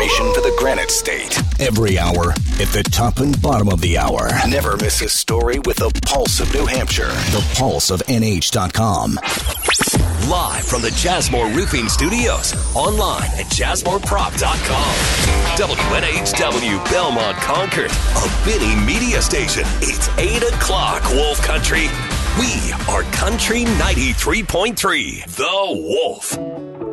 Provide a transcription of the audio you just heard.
information for the Granite State. Every hour at the top and bottom of the hour. Never miss a story with the Pulse of New Hampshire. The Pulse of NH.com. Live from the Jasmore Roofing Studios. Online at jasmoreprop.com. WNHW Belmont Concord. A Vinny media station. It's 8 o'clock, Wolf Country. We are Country 93.3. The Wolf.